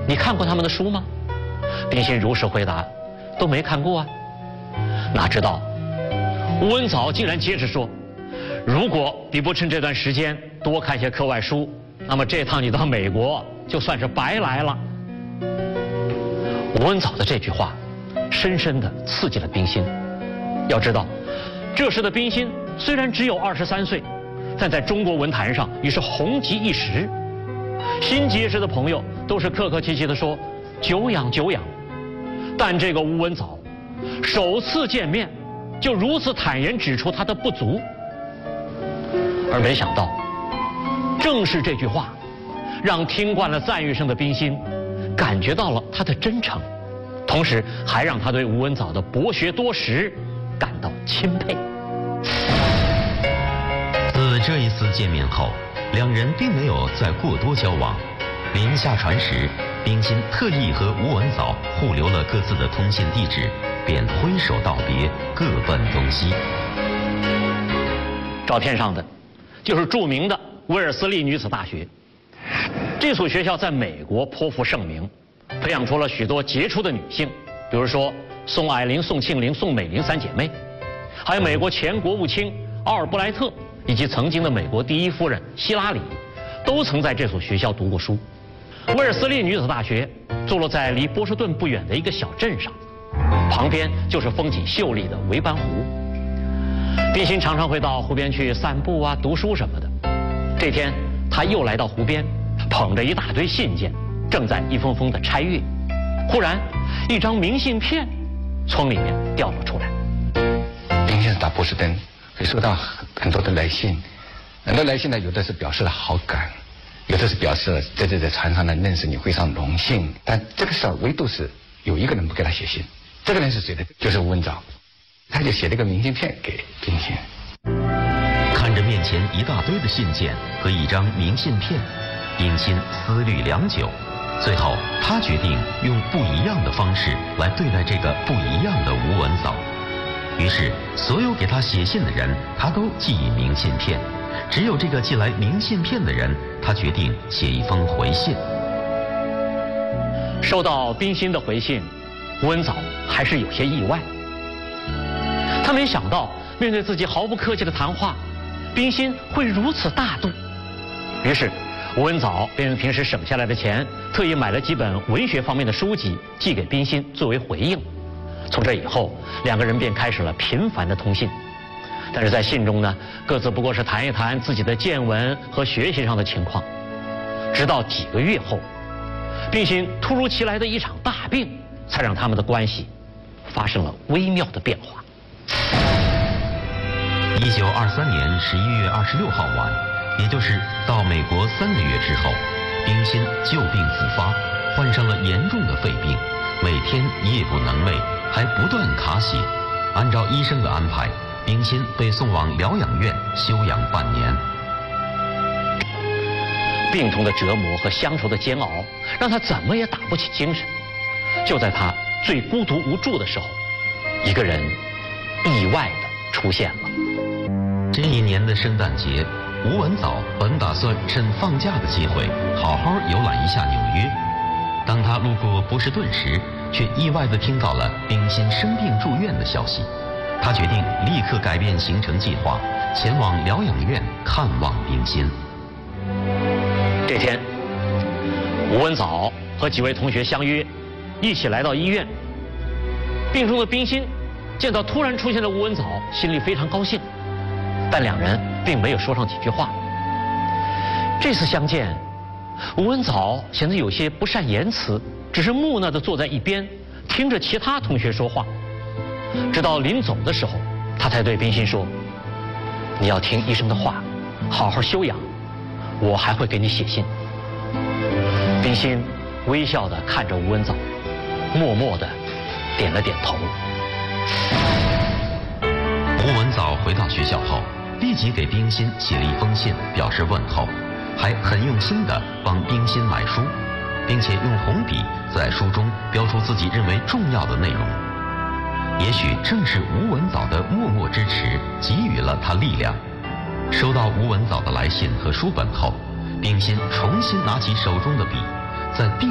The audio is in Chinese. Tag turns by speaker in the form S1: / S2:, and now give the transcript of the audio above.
S1: 你看过他们的书吗？”冰心如实回答：“都没看过啊。”哪知道吴文藻竟然接着说：“如果你不趁这段时间多看些课外书，那么这趟你到美国就算是白来了。”吴文藻的这句话深深地刺激了冰心。要知道，这时的冰心虽然只有23岁，但在中国文坛上已是红极一时。新结识的朋友都是客客气气地说“久仰久仰”，但这个吴文藻首次见面就如此坦言指出他的不足。而没想到，正是这句话，让听惯了赞誉声的冰心感觉到了他的真诚，同时还让他对吴文藻的博学多识感到钦佩。
S2: 自这一次见面后，两人并没有再过多交往。临下船时，冰心特意和吴文藻互留了各自的通信地址，便挥手道别，各奔东西。
S1: 照片上的就是著名的威尔斯利女子大学。这所学校在美国颇负盛名，培养出了许多杰出的女性，比如说宋霭龄、宋庆龄、宋美龄三姐妹，还有美国前国务卿奥尔布莱特，以及曾经的美国第一夫人希拉里，都曾在这所学校读过书。威尔斯利女子大学坐落在离波士顿不远的一个小镇上，旁边就是风景秀丽的维班湖。冰心常常会到湖边去散步啊、读书什么的。这天，他又来到湖边，捧着一大堆信件，正在一封封的拆阅。忽然，一张明信片从里面掉了出来。
S3: 冰心打波士顿会收到很多的来信，很多来信呢，有的是表示了好感，有的是表示了在这船上呢认识你非常荣幸。但这个事儿唯独是有一个人不给他写信，这个人是谁呢？就是吴文藻。他就写了个明信片给冰心。
S2: 看着面前一大堆的信件和一张明信片，冰心思虑良久，最后他决定用不一样的方式来对待这个不一样的吴文藻。于是，所有给他写信的人，他都寄以明信片；只有这个寄来明信片的人，他决定写一封回信。
S1: 收到冰心的回信，吴文藻还是有些意外。他没想到，面对自己毫不客气的谈话，冰心会如此大度。于是，吴文藻便用平时省下来的钱，特意买了几本文学方面的书籍，寄给冰心作为回应。从这以后，两个人便开始了频繁的通信。但是在信中呢，各自不过是谈一谈自己的见闻和学习上的情况。直到几个月后，冰心突如其来的一场大病，才让他们的关系发生了微妙的变化。
S2: 1923年11月26号晚，也就是到美国3个月之后，冰心旧病复发，患上了严重的肺病，每天夜不能寐，还不断卡血。按照医生的安排，冰心被送往疗养院休养半年。
S1: 病痛的折磨和乡愁的煎熬，让他怎么也打不起精神。就在他最孤独无助的时候，一个人意外地出现了。
S2: 这一年的圣诞节，吴文藻本打算趁放假的机会好好游览一下纽约。当他路过波士顿时，却意外地听到了冰心生病住院的消息。他决定立刻改变行程计划，前往疗养院看望冰心。
S1: 这天，吴文藻和几位同学相约，一起来到医院。病中的冰心见到突然出现的吴文藻，心里非常高兴，但两人并没有说上几句话。这次相见，吴文藻显得有些不善言辞，只是木讷地坐在一边，听着其他同学说话。直到临走的时候，他才对冰心说：“你要听医生的话，好好休养，我还会给你写信。”冰心微笑地看着吴文藻，默默地点了点头。
S2: 吴文藻回到学校后，立即给冰心写了一封信，表示问候，还很用心地帮冰心买书，并且用红笔在书中标出自己认为重要的内容。也许正是吴文藻的默默支持，给予了他力量。收到吴文藻的来信和书本后，冰心重新拿起手中的笔，在